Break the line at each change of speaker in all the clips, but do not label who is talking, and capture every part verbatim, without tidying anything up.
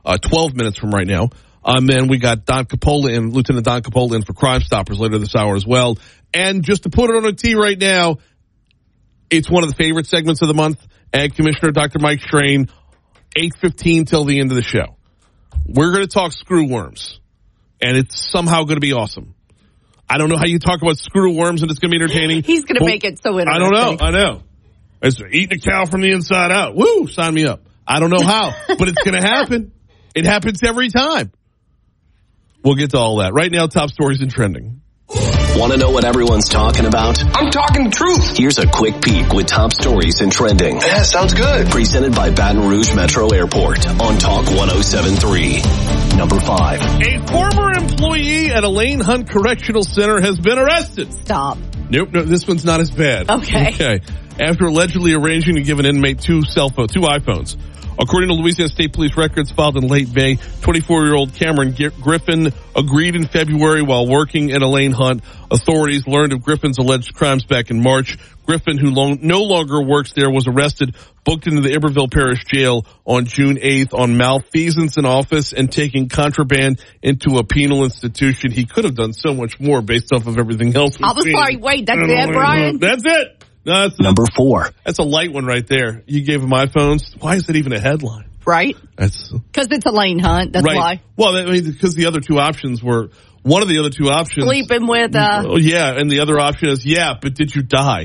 uh, twelve minutes from right now. And then we got Don Capola in, Lieutenant Don Capola in for Crime Stoppers later this hour as well. And just to put it on a tee right now, it's one of the favorite segments of the month. Ag Commissioner Doctor Mike Strain, eight fifteen till the end of the show. We're going to talk screw worms, and it's somehow going to be awesome. I don't know how you talk about screw worms and it's going to be entertaining.
He's going to make it so interesting.
I don't know. I know. It's eating a cow from the inside out. Woo, sign me up. I don't know how, but it's going to happen. It happens every time. We'll get to all that. Right now, top stories and trending.
Want to know what everyone's talking about?
I'm talking truth.
Here's a quick peek with top stories and trending.
Yeah, sounds good.
Presented by Baton Rouge Metro Airport on Talk one oh seven point three. Number five.
A former employee at Elaine Hunt Correctional Center has been arrested.
Stop.
Nope, no, this one's not as bad.
Okay.
Okay. After allegedly arranging to give an inmate two cell phone, two iPhones. According to Louisiana State Police records filed in late May, twenty-four-year-old Cameron Griffin agreed in February while working at Elaine Hunt. Authorities learned of Griffin's alleged crimes back in March. Griffin, who long, no longer works there, was arrested, booked into the Iberville Parish Jail on June eighth on malfeasance in office and taking contraband into a penal institution. He could have done so much more based off of everything else.
I was sorry. Wait, that's it, Brian?
That's it. No, that's
Number four.
That's a light one right there. You gave him iPhones. Why is it even a headline?
Right.
That's
because it's Elaine Hunt. That's
right.
why.
Well, I mean, because the other two options were one of the other two options.
Sleeping with. Uh,
oh, yeah, and the other option is yeah, but did you die?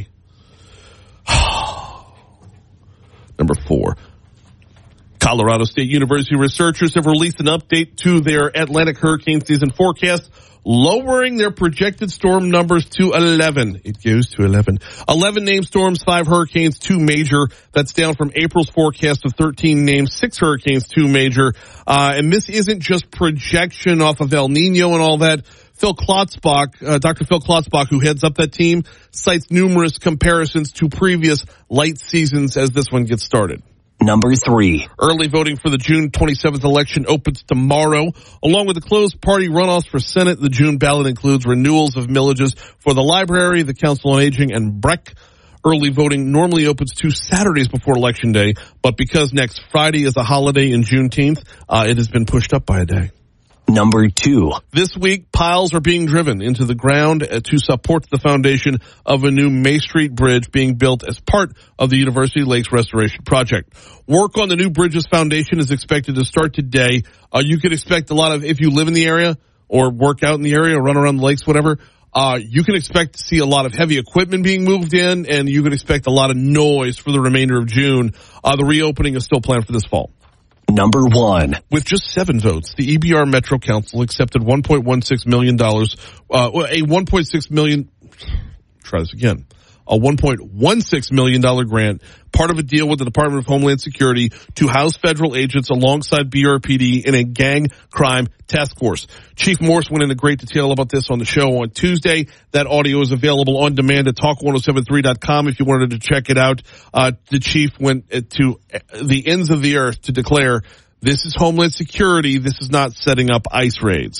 Number four. Colorado State University researchers have released an update to their Atlantic hurricane season forecast, lowering their projected storm numbers to eleven. It goes to eleven. eleven named storms, five hurricanes, two major. That's down from April's forecast of thirteen named, six hurricanes, two major. Uh, and this isn't just projection off of El Nino and all that. Phil Klotzbach, uh, Doctor Phil Klotzbach, who heads up that team, cites numerous comparisons to previous light seasons as this one gets started.
Number three.
Early voting for the June twenty-seventh election opens tomorrow. Along with the closed party runoffs for Senate, the June ballot includes renewals of millages for the library, the Council on Aging, and B R E C. Early voting normally opens two Saturdays before Election Day, but because next Friday is a holiday in Juneteenth, uh, it has been pushed up by a day.
Number two.
This week, piles are being driven into the ground to support the foundation of a new May Street Bridge being built as part of the University Lakes Restoration Project. Work on the new bridge's foundation is expected to start today. Uh, you could expect a lot of, if you live in the area or work out in the area or run around the lakes, whatever, uh, you can expect to see a lot of heavy equipment being moved in, and you can expect a lot of noise for the remainder of June. Uh, the reopening is still planned for this fall.
Number one.
With just seven votes, the E B R Metro Council accepted one point one six million dollars, uh, a one point six million dollars, try this again, a one point one six million dollars grant, part of a deal with the Department of Homeland Security to house federal agents alongside B R P D in a gang crime task force. Chief Morse went into great detail about this on the show on Tuesday. That audio is available on demand at talk ten seventy-three dot com if you wanted to check it out. Uh, the chief went to the ends of the earth to declare this is Homeland Security. This is not setting up ICE raids.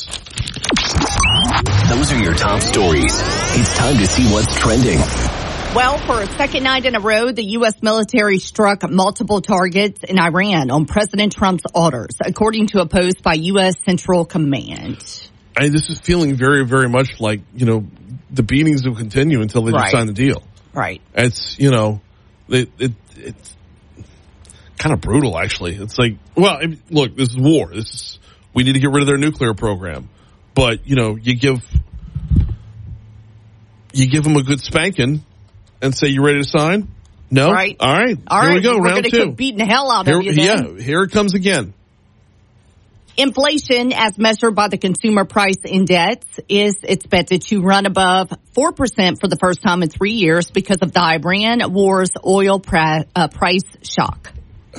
Those are your top stories. It's time to see what's trending.
Well, for a second night in a row, the U S military struck multiple targets in Iran on President Trump's orders, according to a post by U S Central Command.
I mean, this is feeling very, very much like, you know, the beatings will continue until they
Right.
just sign the deal.
Right.
It's, you know, it, it it's kind of brutal, actually. It's like, well, I mean, look, this is war. This is, we need to get rid of their nuclear program. But, you know, you give, you give them a good spanking and say, you ready to sign? No?
Right.
All right.
All
here
right.
we go,
We're
round
gonna
two.
keep beating the hell out
Here,
of you then.
yeah, here it comes again.
Inflation, as measured by the Consumer Price Index, is expected to run above four percent for the first time in three years because of the Iran war's oil pra- uh, price shock.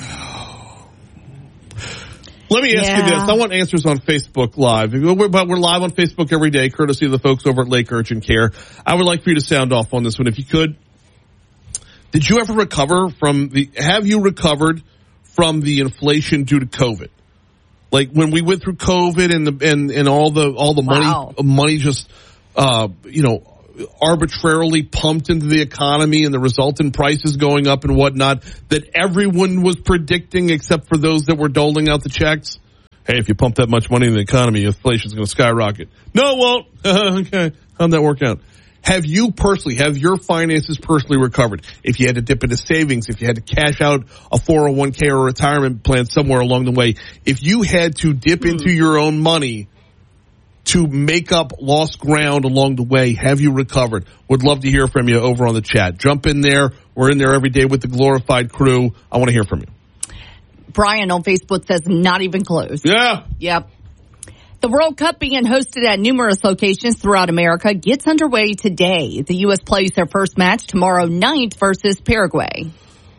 Let me ask
Yeah.
you this. I want answers on Facebook Live. We're, but we're live on Facebook every day, courtesy of the folks over at Lake Urgent Care. I would like for you to sound off on this one, if you could. Did you ever recover from the, have you recovered from the inflation due to COVID? Like when we went through COVID and the, and, and all the, all the
Wow.
money, money just, uh, you know, arbitrarily pumped into the economy and the resultant prices going up and whatnot that everyone was predicting except for those that were doling out the checks. Hey, if you pump that much money in the economy, inflation's going to skyrocket. No, it won't. Okay. How'd that work out? Have you personally, have your finances personally recovered? If you had to dip into savings, if you had to cash out a four oh one k or a retirement plan somewhere along the way, if you had to dip mm. into your own money to make up lost ground along the way, have you recovered? Would love to hear from you over on the chat. Jump in there. We're in there every day with the glorified crew. I want to hear from you.
Brian on Facebook says not even close.
Yeah.
Yep. The World Cup being hosted at numerous locations throughout America gets underway today. The U S plays their first match tomorrow night versus Paraguay.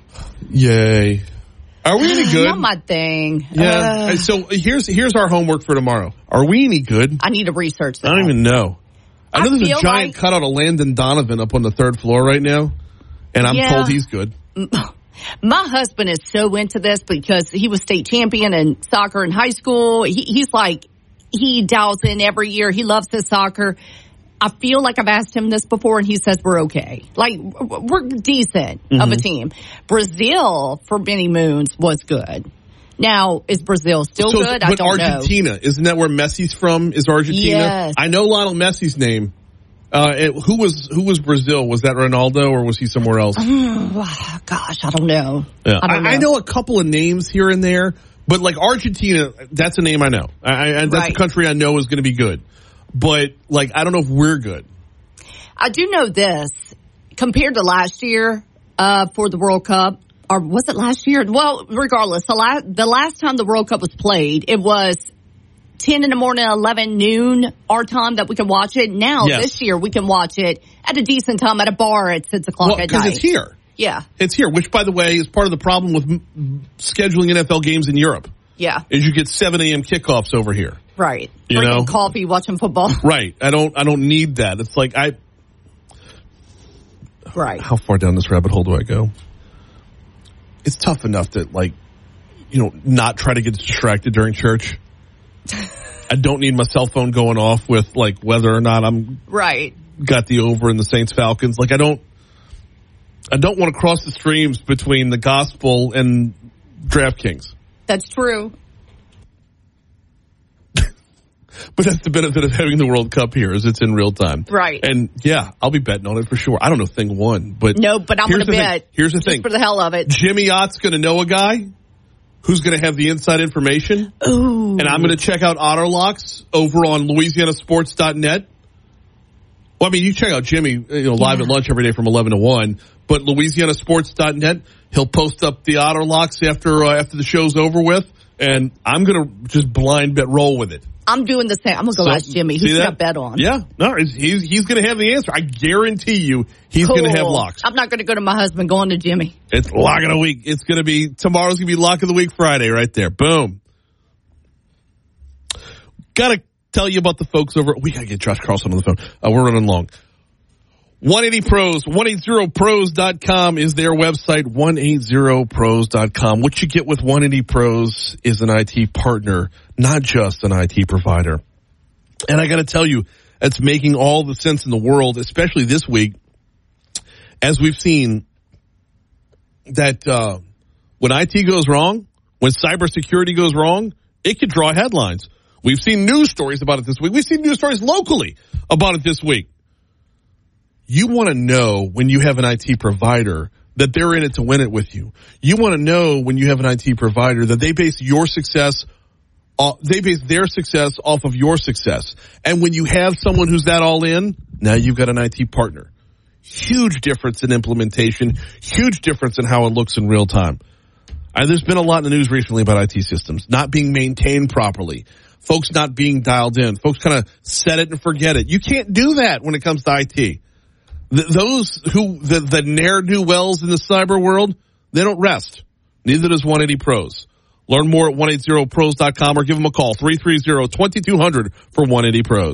Yay. Are we any good?
Not my thing.
Yeah. Uh, so here's here's our homework for tomorrow. Are we any good?
I need to research that.
I don't even know. I know
I
there's a giant
like,
cutout of Landon Donovan up on the third floor right now, and I'm
yeah.
told he's good.
My husband is so into this because he was state champion in soccer in high school. He, he's like, he dials in every year. He loves his soccer. I feel like I've asked him this before, and he says we're okay. Like, we're decent mm-hmm. of a team. Brazil, for many moons, was good. Now, is Brazil still
so,
good?
But
I don't
Argentina,
know.
Isn't that where Messi's from? Is Argentina?
Yes.
I know Lionel Messi's name. Uh, it, who was who was Brazil? Was that Ronaldo or was he somewhere else?
Oh, gosh, I don't know.
Yeah.
I, don't know.
I, I know a couple of names here and there, but like Argentina, that's a name I know. I, I, that's
right.
a country I know is going to be good. But like, I don't know if we're good.
I do know this compared to last year uh, for the World Cup, or was it last year? Well, regardless, the last the last time the World Cup was played, it was ten in the morning, eleven noon our time that we can watch it. Now,
yes.
this year, we can watch it at a decent time at a bar at six o'clock
well,
at night.
Because it's here.
Yeah.
It's here, which, by the way, is part of the problem with m- scheduling N F L games in Europe.
Yeah.
Is you get seven a.m. kickoffs over here.
Right.
You
Drinking
know?
coffee, watching football.
Right. I don't I don't need that. It's like I...
Right.
How far down this rabbit hole do I go? It's tough enough to, like, you know, not try to get distracted during church. I don't need my cell phone going off with, like, whether or not I'm
right.
got the over in the Saints Falcons. Like, I don't, I don't want to cross the streams between the gospel and DraftKings.
That's true.
But that's the benefit of having the World Cup here, is it's in real time.
Right.
And yeah, I'll be betting on it for sure. I don't know if thing won, but
no, but I'm going to bet.
Thing. Here's the
just
thing.
For the hell of it.
Jimmy Ott's going to know a guy who's going to have the inside information.
Ooh.
And I'm going to check out Otter Locks over on Louisiana Sports dot net. Well, I mean, you check out Jimmy, you know, live yeah. at lunch every day from eleven to one. But Louisiana Sports dot net, he'll post up the Otter Locks after uh, after the show's over with, and I'm going to just blind bet roll with it.
I'm doing the same. I'm going to go so, ask Jimmy. He's got a bet on.
Yeah. No, he's he's going to have the answer. I guarantee you he's
cool.
going to have locks.
I'm not going to go to my husband, going to Jimmy.
It's lock of the week. It's going to be, tomorrow's going to be lock of the week Friday right there. Boom. Got to tell you about the folks over, we got to get Josh Carlson on the phone. Uh, we're running long. one eighty pros, one eighty pros dot com is their website, one eighty pros dot com. What you get with one eighty pros is an I T partner, not just an I T provider. And I got to tell you, it's making all the sense in the world, especially this week, as we've seen that uh, when I T goes wrong, when cybersecurity goes wrong, it could draw headlines. We've seen news stories about it this week. We've seen news stories locally about it this week. You want to know when you have an I T provider that they're in it to win it with you. You want to know when you have an I T provider that they base your success, uh, they base their success off of your success. And when you have someone who's that all in, now you've got an I T partner. Huge difference in implementation, huge difference in how it looks in real time. Uh, there's been a lot in the news recently about I T systems not being maintained properly. Folks not being dialed in. Folks kind of set it and forget it. You can't do that when it comes to I T. Th- those who, the, the ne'er-do-wells in the cyber world, they don't rest. Neither does one eighty pros. Learn more at one eighty pros dot com or give them a call, three three zero, two two zero zero for one eighty pros.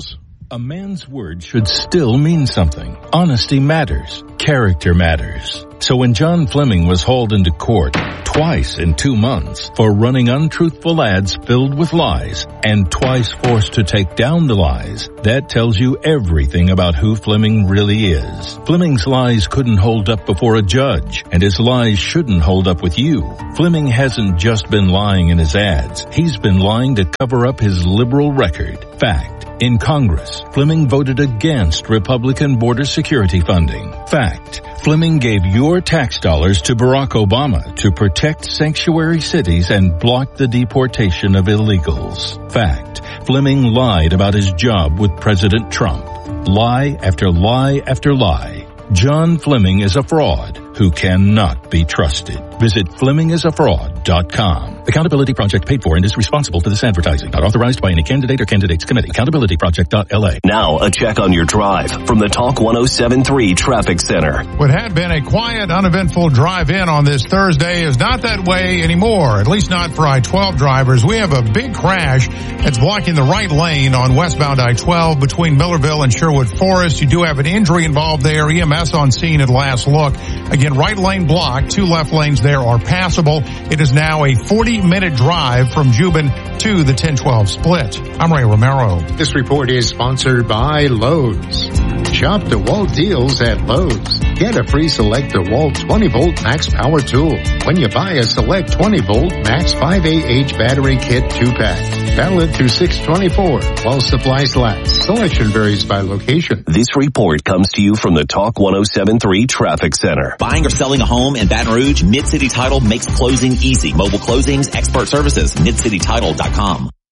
A man's word should still mean something. Honesty matters. Character matters. So when John Fleming was hauled into court twice in two months for running untruthful ads filled with lies and twice forced to take down the lies, that tells you everything about who Fleming really is. Fleming's lies couldn't hold up before a judge, and his lies shouldn't hold up with you. Fleming hasn't just been lying in his ads. He's been lying to cover up his liberal record. Fact. In Congress, Fleming voted against Republican border security funding. Fact. Fleming gave your tax dollars to Barack Obama to protect sanctuary cities and block the deportation of illegals. Fact. Fleming lied about his job with President Trump. Lie after lie after lie. John Fleming is a fraud who cannot be trusted. Visit Fleming is a fraud dot com. Accountability Project paid for and is responsible for this advertising. Not authorized by any candidate or candidates committee. accountability project dot L A.
Now a check on your drive from the Talk one oh seven point three Traffic Center.
What had been a quiet, uneventful drive-in on this Thursday is not that way anymore, at least not for I twelve drivers. We have a big crash that's blocking the right lane on westbound I twelve between Millerville and Sherwood Forest. You do have an injury involved there. E M S on scene at last look. Again, right lane blocked. Two left lanes there are passable. It is now a forty-minute drive from Juban to the ten twelve split. I'm Ray Romero.
This report is sponsored by Lowe's. Shop DeWalt deals at Lowe's. Get a free Select DeWalt twenty volt max power tool when you buy a Select twenty volt max five A H battery kit two pack. Valid through six twenty-four while supplies last. Selection varies by location.
This report comes to you from the Talk one oh seven point three Traffic Center.
Buying or selling a home in Baton Rouge, Mid-City Title makes closing easy. Mobile closings, expert services, mid city title dot com.